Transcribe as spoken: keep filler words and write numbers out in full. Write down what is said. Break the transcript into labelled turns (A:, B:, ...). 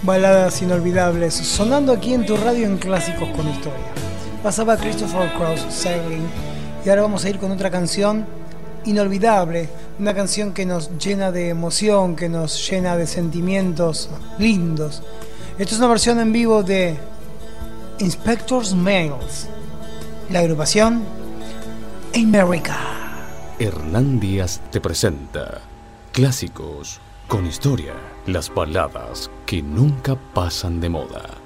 A: Baladas inolvidables, sonando aquí en tu radio en Clásicos con Historia. Pasaba Christopher Cross, Sailing, y ahora vamos a ir con otra canción inolvidable, una canción que nos llena de emoción, que nos llena de sentimientos lindos. Esto es una versión en vivo de Inspector's Mails, la agrupación America.
B: Hernán Díaz te presenta Clásicos con Historia, las baladas que nunca pasan de moda.